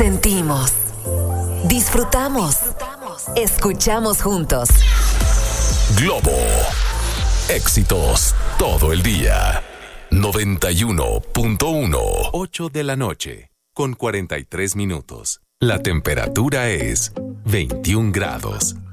Sentimos, disfrutamos, escuchamos juntos. Globo. Éxitos todo el día. 91.1. 8 de la noche, con 43 minutos. La temperatura es 21 grados.